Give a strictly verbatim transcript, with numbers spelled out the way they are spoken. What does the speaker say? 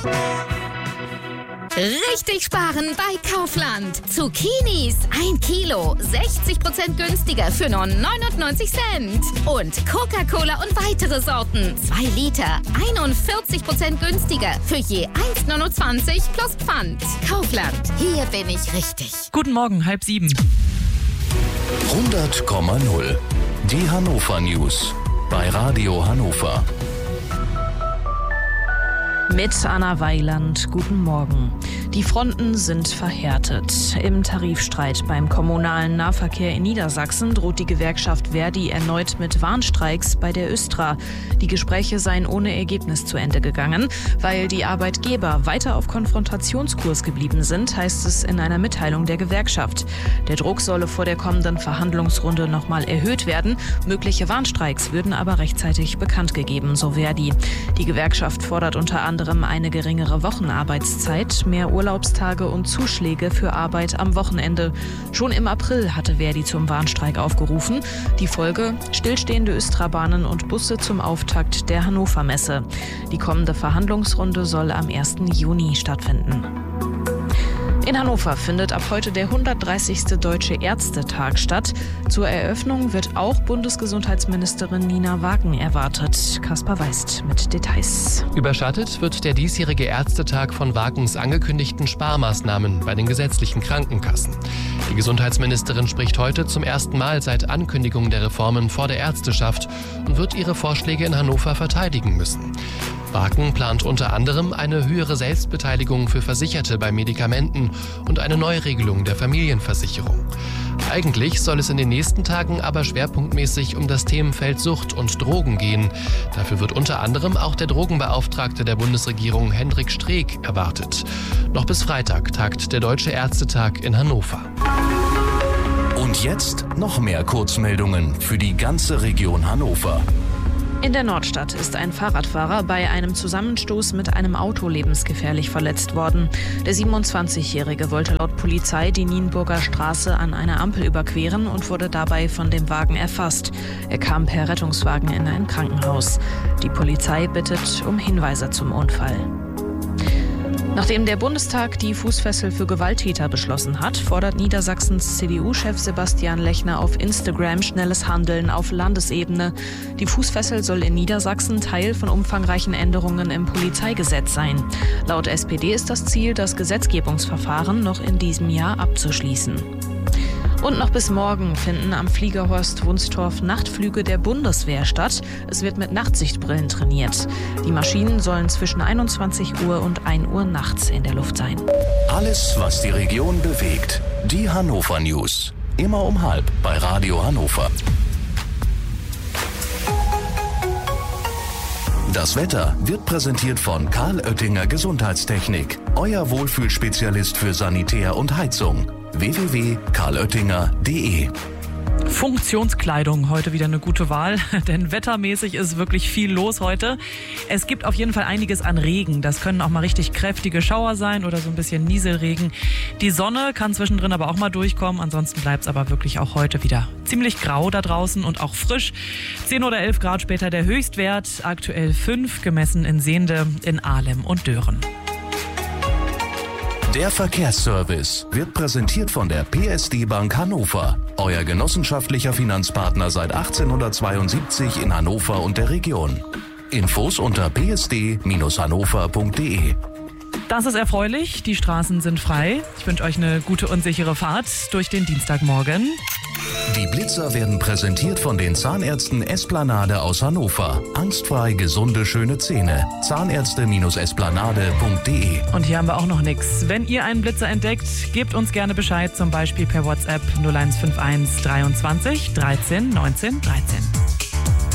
Richtig sparen bei Kaufland. Zucchinis ein Kilo, sechzig Prozent günstiger für nur neunundneunzig Cent. Und Coca-Cola und weitere Sorten, zwei Liter, einundvierzig Prozent günstiger für je eins neunundzwanzig plus Pfand. Kaufland, hier bin ich richtig. Guten Morgen, halb sieben. hundert Komma null. Die Hannover News bei Radio Hannover. Mit Anna Weiland, guten Morgen. Die Fronten sind verhärtet. Im Tarifstreit beim kommunalen Nahverkehr in Niedersachsen droht die Gewerkschaft Verdi erneut mit Warnstreiks bei der Östra. Die Gespräche seien ohne Ergebnis zu Ende gegangen. Weil die Arbeitgeber weiter auf Konfrontationskurs geblieben sind, heißt es in einer Mitteilung der Gewerkschaft. Der Druck solle vor der kommenden Verhandlungsrunde nochmal erhöht werden. Mögliche Warnstreiks würden aber rechtzeitig bekannt gegeben, so Verdi. Die Gewerkschaft fordert unter anderem eine geringere Wochenarbeitszeit, mehr Urlaubstage und Zuschläge für Arbeit am Wochenende. Schon im April hatte Verdi zum Warnstreik aufgerufen. Die Folge: stillstehende Östra-Bahnen und Busse zum Auftakt der Hannover Messe. Die kommende Verhandlungsrunde soll am ersten Juni stattfinden. In Hannover findet ab heute der hundertdreißigste Deutsche Ärztetag statt. Zur Eröffnung wird auch Bundesgesundheitsministerin Nina Wagen erwartet. Kaspar Weist mit Details. Überschattet wird der diesjährige Ärztetag von Wagens angekündigten Sparmaßnahmen bei den gesetzlichen Krankenkassen. Die Gesundheitsministerin spricht heute zum ersten Mal seit Ankündigung der Reformen vor der Ärzteschaft und wird ihre Vorschläge in Hannover verteidigen müssen. Wagen plant unter anderem eine höhere Selbstbeteiligung für Versicherte bei Medikamenten und eine Neuregelung der Familienversicherung. Eigentlich soll es in den nächsten Tagen aber schwerpunktmäßig um das Themenfeld Sucht und Drogen gehen. Dafür wird unter anderem auch der Drogenbeauftragte der Bundesregierung Hendrik Streeck erwartet. Noch bis Freitag tagt der Deutsche Ärztetag in Hannover. Und jetzt noch mehr Kurzmeldungen für die ganze Region Hannover. In der Nordstadt ist ein Fahrradfahrer bei einem Zusammenstoß mit einem Auto lebensgefährlich verletzt worden. Der siebenundzwanzigjährige wollte laut Polizei die Nienburger Straße an einer Ampel überqueren und wurde dabei von dem Wagen erfasst. Er kam per Rettungswagen in ein Krankenhaus. Die Polizei bittet um Hinweise zum Unfall. Nachdem der Bundestag die Fußfessel für Gewalttäter beschlossen hat, fordert Niedersachsens C D U-Chef Sebastian Lechner auf Instagram schnelles Handeln auf Landesebene. Die Fußfessel soll in Niedersachsen Teil von umfangreichen Änderungen im Polizeigesetz sein. Laut S P D ist das Ziel, das Gesetzgebungsverfahren noch in diesem Jahr abzuschließen. Und noch bis morgen finden am Fliegerhorst Wunstorf Nachtflüge der Bundeswehr statt. Es wird mit Nachtsichtbrillen trainiert. Die Maschinen sollen zwischen einundzwanzig Uhr und ein Uhr nachts in der Luft sein. Alles, was die Region bewegt. Die Hannover News. Immer um halb bei Radio Hannover. Das Wetter wird präsentiert von Karl Oettinger Gesundheitstechnik. Euer Wohlfühlspezialist für Sanitär und Heizung. w w w punkt karl oettinger punkt d e. Funktionskleidung, heute wieder eine gute Wahl, denn wettermäßig ist wirklich viel los heute. Es gibt auf jeden Fall einiges an Regen. Das können auch mal richtig kräftige Schauer sein oder so ein bisschen Nieselregen. Die Sonne kann zwischendrin aber auch mal durchkommen. Ansonsten bleibt es aber wirklich auch heute wieder ziemlich grau da draußen und auch frisch. zehn oder elf Grad später der Höchstwert, aktuell fünf, gemessen in Sehnde, in Ahlem und Dören. Der Verkehrsservice wird präsentiert von der P S D Bank Hannover. Euer genossenschaftlicher Finanzpartner seit achtzehnhundertzweiundsiebzig in Hannover und der Region. Infos unter p s d Bindestrich hannover punkt d e. Das ist erfreulich. Die Straßen sind frei. Ich wünsche euch eine gute und sichere Fahrt durch den Dienstagmorgen. Die Blitzer werden präsentiert von den Zahnärzten Esplanade aus Hannover. Angstfrei gesunde, schöne Zähne. Zahnärzte Esplanade punkt d e. Und hier haben wir auch noch nichts. Wenn ihr einen Blitzer entdeckt, gebt uns gerne Bescheid, zum Beispiel per WhatsApp null eins fünf eins dreiundzwanzig dreizehn neunzehn dreizehn.